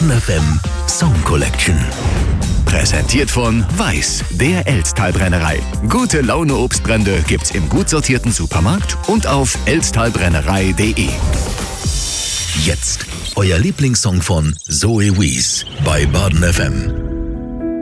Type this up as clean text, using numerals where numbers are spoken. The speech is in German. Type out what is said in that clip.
Baden FM Song Collection. Präsentiert von Weiß, der Elsttalbrennerei. Gute Laune Obstbrände gibt's im gut sortierten Supermarkt und auf elsttalbrennerei.de. Jetzt euer Lieblingssong von Zoe Wees bei Baden FM.